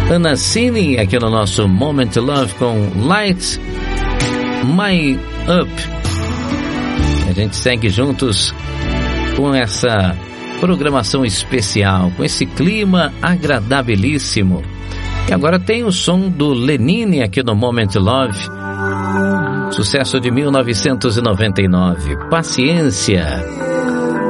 Ana Cini aqui no nosso Moment Love com Light My Up. A gente segue juntos com essa programação especial, com esse clima agradabilíssimo. E agora tem o som do Lenine aqui no Moment Love. Sucesso de 1999, Paciência.